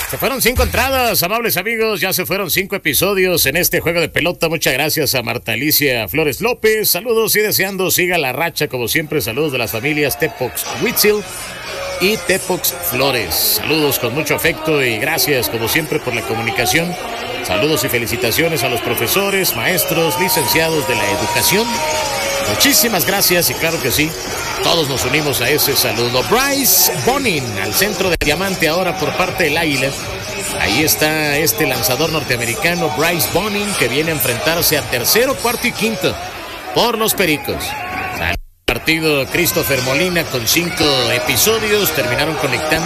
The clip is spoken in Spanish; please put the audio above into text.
Se fueron 5 entradas, amables amigos, ya se fueron 5 episodios en este juego de pelota. Muchas gracias a Marta Alicia Flores López. Saludos y deseando siga la racha, como siempre. Saludos de las familias Tepox Huitzil y Tepox Flores. Saludos con mucho afecto y gracias, como siempre, por la comunicación. Saludos y felicitaciones a los profesores, maestros, licenciados de la educación. Muchísimas gracias y claro que sí, todos nos unimos a ese saludo. Bryce Bonin al centro de diamante ahora por parte del Águila. Ahí está este lanzador norteamericano Bryce Bonin, que viene a enfrentarse a tercero, cuarto y quinto por los Pericos. Partido Christopher Molina con 5 episodios, terminaron conectando